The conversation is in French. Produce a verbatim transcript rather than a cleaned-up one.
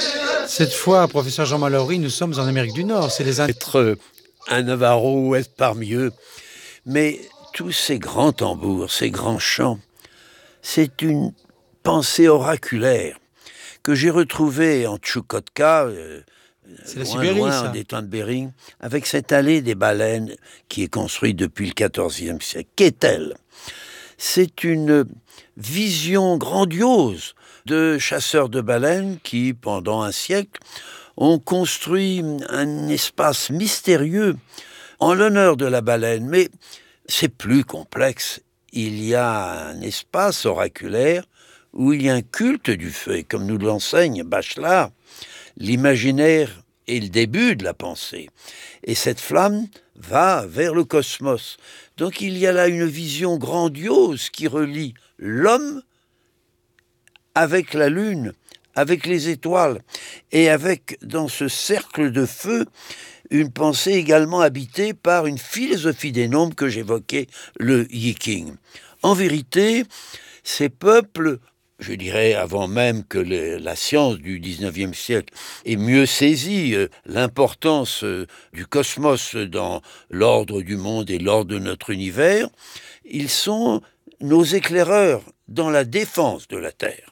Cette fois, professeur Jean Mallory, nous sommes en Amérique du Nord. C'est les Indiens. Être un Navarro ou être parmi eux. Mais tous ces grands tambours, ces grands chants, c'est une pensée oraculaire que j'ai retrouvée en Tchoukotka, euh, C'est la loin, Sibérie, loin ça. en étang de Bering, avec cette allée des baleines qui est construite depuis le quatorzième siècle. Qu'est-elle ? C'est une vision grandiose de chasseurs de baleines qui, pendant un siècle, ont construit un espace mystérieux en l'honneur de la baleine. Mais c'est plus complexe. Il y a un espace oraculaire où il y a un culte du feu. Et comme nous l'enseigne Bachelard, l'imaginaire est le début de la pensée. Et cette flamme va vers le cosmos. Donc il y a là une vision grandiose qui relie l'homme avec la lune, avec les étoiles, et avec, dans ce cercle de feu, une pensée également habitée par une philosophie des nombres que j'évoquais, le Yiking. En vérité, ces peuples, je dirais avant même que les, la science du dix-neuvième siècle ait mieux saisi euh, l'importance euh, du cosmos dans l'ordre du monde et l'ordre de notre univers, ils sont nos éclaireurs dans la défense de la Terre.